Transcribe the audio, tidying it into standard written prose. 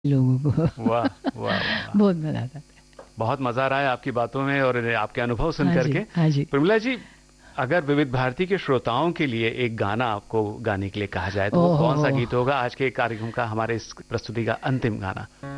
लोगों को। वाह वाह वाह। बहुत मजा आता है। बहुत मजा आ रहा है आपकी बातों में और आपके अनुभव सुन हाँ जी, करके। हाँ जी। प्रमिला जी, अगर विविध भारती के श्रोताओं के लिए एक गाना आपको गाने के लिए कहा जाए तो वो ओहो कौन सा हो। गीत होगा आज के कार्यक्रम का, हमारे इस प्रस्तुति का अंतिम गाना?